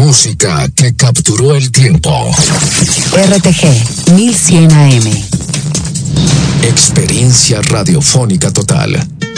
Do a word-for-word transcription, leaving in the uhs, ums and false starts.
música que capturó el tiempo. R T G mil cien A M. Experiencia radiofónica total.